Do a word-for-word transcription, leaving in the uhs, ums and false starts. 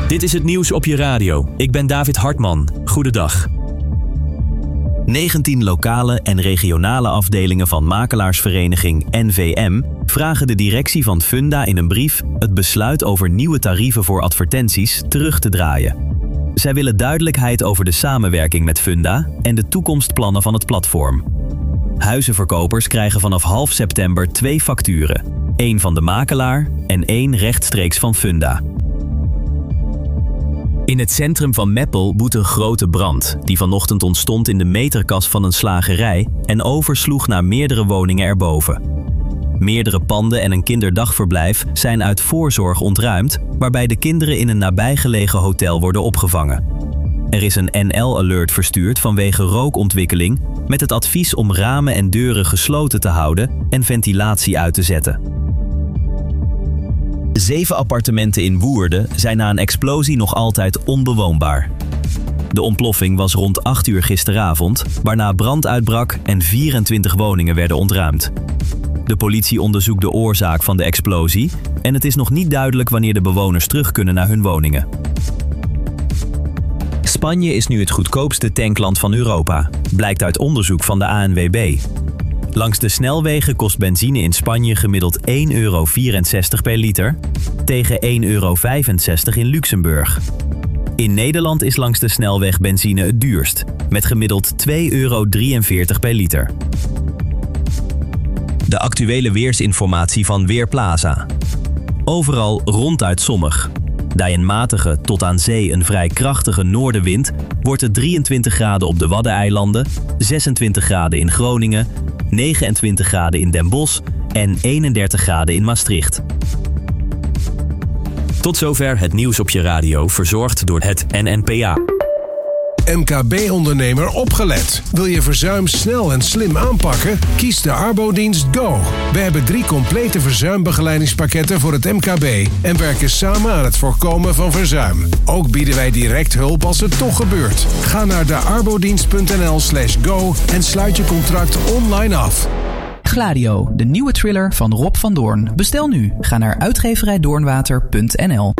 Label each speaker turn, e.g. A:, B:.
A: Dit is het nieuws op je radio. Ik ben David Hartman. Goedendag. negentien lokale en regionale afdelingen van makelaarsvereniging N V M vragen de directie van Funda in een brief het besluit over nieuwe tarieven voor advertenties terug te draaien. Zij willen duidelijkheid over de samenwerking met Funda en de toekomstplannen van het platform. Huizenverkopers krijgen vanaf half september twee facturen. Eén van de makelaar en één rechtstreeks van Funda. In het centrum van Meppel woedt een grote brand, die vanochtend ontstond in de meterkas van een slagerij en oversloeg naar meerdere woningen erboven. Meerdere panden en een kinderdagverblijf zijn uit voorzorg ontruimd, waarbij de kinderen in een nabijgelegen hotel worden opgevangen. Er is een N L-alert verstuurd vanwege rookontwikkeling met het advies om ramen en deuren gesloten te houden en ventilatie uit te zetten. Zeven appartementen in Woerden zijn na een explosie nog altijd onbewoonbaar. De ontploffing was rond acht uur gisteravond, waarna brand uitbrak en vierentwintig woningen werden ontruimd. De politie onderzoekt de oorzaak van de explosie en het is nog niet duidelijk wanneer de bewoners terug kunnen naar hun woningen. Spanje is nu het goedkoopste tankland van Europa, blijkt uit onderzoek van de A N W B. Langs de snelwegen kost benzine in Spanje gemiddeld één euro vierenzestig per liter, tegen één euro vijfenzestig in Luxemburg. In Nederland is langs de snelweg benzine het duurst, met gemiddeld twee euro drieënveertig per liter. De actuele weersinformatie van Weerplaza. Overal ronduit zonnig. Bij een matige tot aan zee een vrij krachtige noordenwind wordt het drieëntwintig graden op de Waddeneilanden, zesentwintig graden in Groningen, negenentwintig graden in Den Bosch en eenendertig graden in Maastricht. Tot zover het nieuws op je radio, verzorgd door het N N P A.
B: M K B-ondernemer opgelet. Wil je verzuim snel en slim aanpakken? Kies de Arbodienst Go. We hebben drie complete verzuimbegeleidingspakketten voor het M K B en werken samen aan het voorkomen van verzuim. Ook bieden wij direct hulp als het toch gebeurt. Ga naar de arbodienst punt n l slash go en sluit je contract online af.
C: Gladio, de nieuwe thriller van Rob van Doorn. Bestel nu. Ga naar uitgeverij doornwater punt n l.